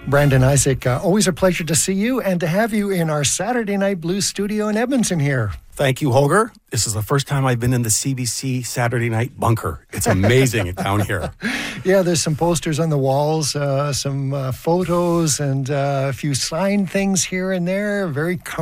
Brandon Isaac, always a pleasure to see you and to have you in our Saturday Night Blues studio in Edmonton here. Thank you, Holger. This is the first time I've been in the CBC Saturday Night bunker. It's amazing down here. Yeah, there's some posters on the walls, some photos, and a few signed things here and there. Very